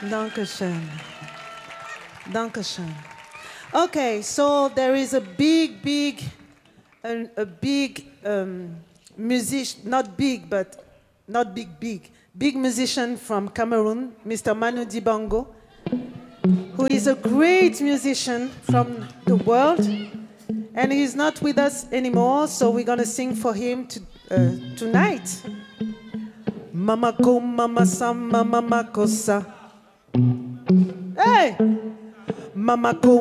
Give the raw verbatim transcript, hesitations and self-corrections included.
Dankeschön. Dankeschön. Okay, so there is a big, big, a, a big um, musician, not big, but not big, big, big musician from Cameroon, Mister Manu Dibango, who is a great musician from the world, and he's not with us anymore, so we're gonna sing for him to, uh, tonight. Mama ko mama sa mama makosa. Hey! Mama ko